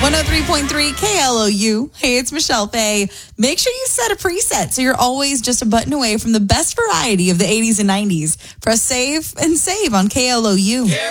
103.3 KLOU. Hey, it's Michelle Faye. Make sure you set a preset so you're always just a button away from the best variety of the 80s and 90s. Press save and save on KLOU.